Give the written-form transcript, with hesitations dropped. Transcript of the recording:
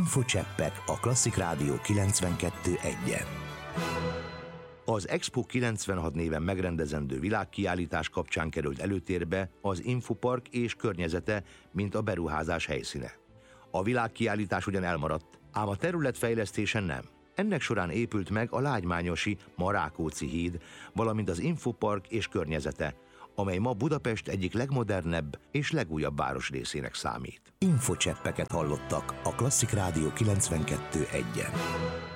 Infocseppek a Klasszik Rádió 92.1-en. Az Expo 96 néven megrendezendő világkiállítás kapcsán került előtérbe az Infopark és környezete, mint a beruházás helyszíne. A világkiállítás ugyan elmaradt, ám a területfejlesztésen nem. Ennek során épült meg a lágymányosi Rákóczi híd, valamint az Infopark és környezete, amely ma Budapest egyik legmodernebb és legújabb városrészének számít. Infocseppeket hallottak a Klasszik Rádió 92.1-en.